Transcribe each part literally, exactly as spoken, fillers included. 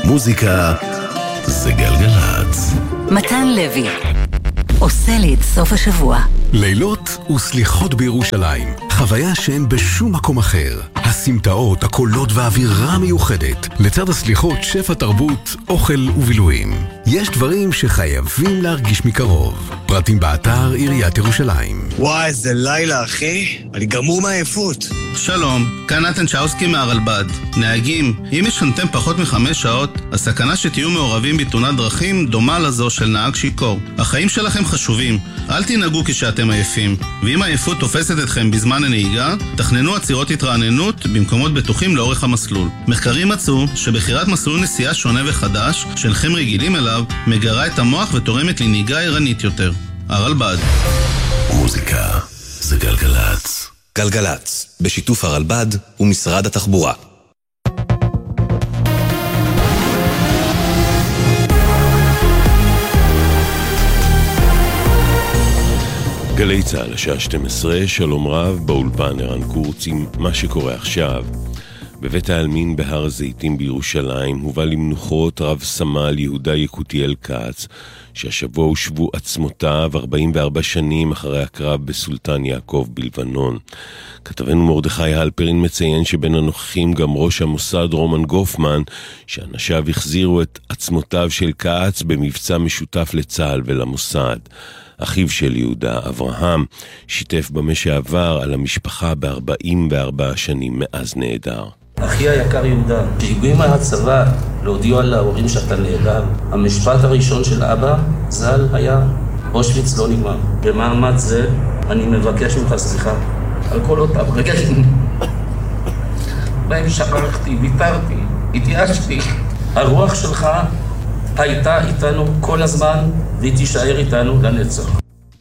מוזיקה זה גלגלצ. מתן לוי עושה לי את סוף השבוע. לילות וסליחות בירושלים, חוויה שאין בשום מקום אחר. הסמטאות, הקולות והאווירה מיוחדת. לצד הסליחות, שפע תרבות, אוכל ובילויים. יש דברים שחייבים להרגיש מקרוב. פרטים באתר עיריית ירושלים. וואי, איזה לילה, אחי. אני גמור מהעייפות. שלום, כאן נתן צ'אוסקי מהרלב"ד. נהגים, אם ישנתם פחות מחמש שעות, הסכנה שתהיו מעורבים בתאונת דרכים דומה לזו של נהג שיכור. החיים שלכם חשובים, אל תנהגו כשאתם עייפים. ואם העייפות תופסת אתכם בזמן הנהיגה, תכננו עצירות התרעננות במקומות בטוחים לאורך המסלול. מחקרים מצאו שבחירת מסלול נסיעה שונה וחדש, שאינכם רגילים אליו, מגרה את המוח ותורמת לנהיגה ערנית יותר. הרלב"ד. מוזיקה זה גלגלצ. גלגלצ, בשיתוף הרלב"ד ומשרד התחבורה. גלי צהל, השעה שתים עשרה, שלום רב, באולפן ערן קורץ עם מה שקורה עכשיו. בבית העלמין בהר הזיתים בירושלים הובא למנוחות רב סמל יהודה יקותיאל כץ, שהשבוע הושבו עצמותיו ארבעים וארבע שנים אחרי הקרב בסולטן יעקב בלבנון. כתבנו מרדכי הלפרין מציין שבין הנוכחים גם ראש המוסד רומן גופמן, שאנשיו החזירו את עצמותיו של כץ במבצע משותף לצה"ל ולמוסד. אחיו של יהודה, אברהם, שיתף במה שעבר על המשפחה ב-ארבעים וארבע שנים מאז נעדר. אחי היקר יהודה, כשהגיעו מהצבא להודיעו על ההורים שאתה נעדר, המשפט הראשון של אבא, ז"ל, היה אושוויץ לא נגמר. במעמד זה אני מבקש ממך סליחה על כל אותם רגעים בהם שכחתי, ויתרתי, התייאשתי. הרוח שלך הייתה איתנו כל הזמן והיא תישאר איתנו לנצח.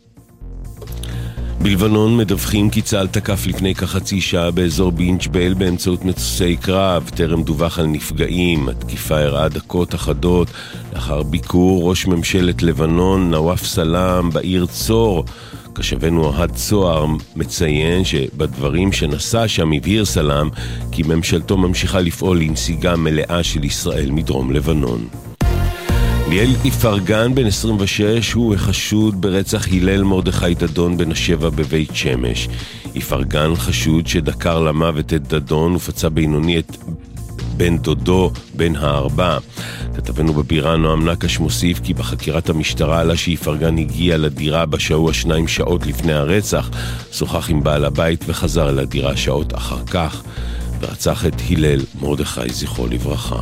בלבנון מדווחים כי צה"ל תקף לפני כחצי שעה באזור בינג'בל באמצעות מטוסי קרב. טרם דווח על נפגעים. התקיפה הראה דקות אחדות לאחר ביקור ראש ממשלת לבנון נואף סלאם בעיר צור. כשבנו אוהד צוהר מציין שבדברים שנשא שם הבהיר סלאם כי ממשלתו ממשיכה לפעול לנסיגה מלאה של ישראל מדרום לבנון. ליאל איפרגן בן עשרים ושש הוא החשוד ברצח הלל מרדכי דדון בן השבע בבית שמש. איפרגן חשוד שדקר למוות את דדון ופצע בינוני את בן דודו בן הארבע. כתבנו בבירה נועם נקש מוסיף כי בחקירת המשטרה עלה שאיפרגן הגיע לדירה בשעו השניים שעות לפני הרצח, שוחח עם בעל הבית וחזר לדירה שעות אחר כך ורצח את הלל מרדכי זכרו לברכה.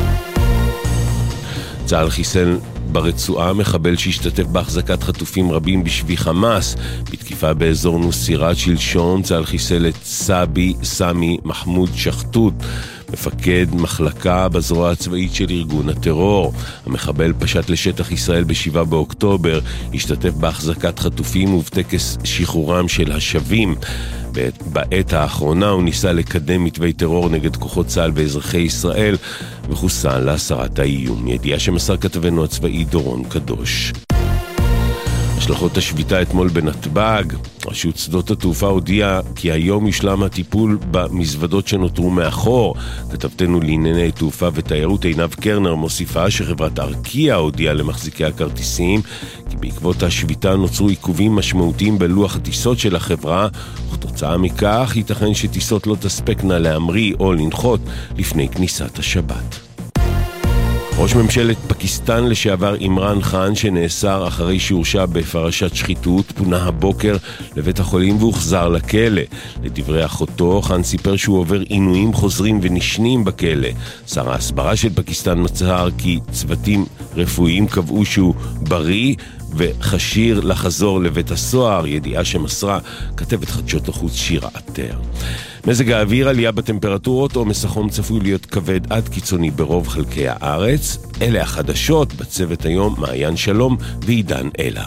צה"ל חיסל ברצועה מחבל שהשתתף בהחזקת חטופים רבים בשבי חמאס. בתקיפה באזור נוסירת שלשון צה"ל חיסל את סאבי סמי מחמוד שחטות, מפקד מחלקה בזרוע הצבאית של ארגון הטרור. המחבל פשט לשטח ישראל בשבעה באוקטובר, השתתף בהחזקת חטופים ובטקס שחרורם של השבים. בעת האחרונה הוא ניסה לקדם מתווי טרור נגד כוחות צה"ל ואזרחי ישראל וחוסל להסרת האיום. ידיעה שמסר כתבנו הצבאי דורון קדוש. השלכות השביתה אתמול בנתב"ג. רשות שדות התעופה הודיעה כי היום יושלם הטיפול במזוודות שנותרו מאחור. כתבתנו לענייני תעופה ותיירות עינב קרנר מוסיפה שחברת ארקיע הודיעה למחזיקי הכרטיסים כי בעקבות השביתה נוצרו עיכובים משמעותיים בלוח הטיסות של החברה, וכתוצאה מכך ייתכן שטיסות לא תספקנה להמריא או לנחות לפני כניסת השבת. ראש ממשלת פקיסטן לשעבר אימרן חאן שנאסר אחרי שהורשע בפרשת שחיתות פונה הבוקר לבית החולים והוחזר לכלא. לדברי אחותו, חאן סיפר שהוא עובר עינויים חוזרים ונשנים בכלא. שר ההסברה של פקיסטן מצהיר כי צוותים רפואיים קבעו שהוא בריא וחשיר לחזור לבית הסוהר, ידיעה שמסרה כתבת חדשות החוץ שירה עטר. מזג האוויר, עלייה בטמפרטורות, עומס החום צפוי להיות כבד עד קיצוני ברוב חלקי הארץ. אלה החדשות, בצוות היום מעיין שלום ועידן אלה.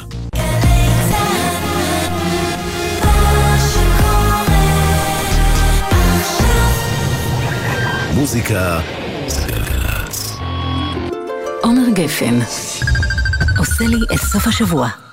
מוזיקה זה גלגלצ. עומר גפן עושה לי את סוף השבוע.